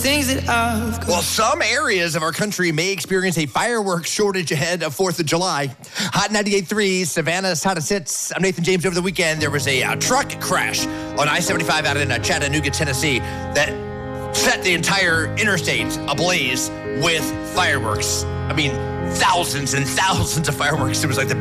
things that I've got. Well, some areas of our country may experience a fireworks shortage ahead of 4th of July. Hot 98.3, Savannah's Hottest Hits. I'm Nathan James. Over the weekend, there was a truck crash on I-75 out in Chattanooga, Tennessee, that set the entire interstate ablaze with fireworks. I mean, thousands and thousands of fireworks. It was like the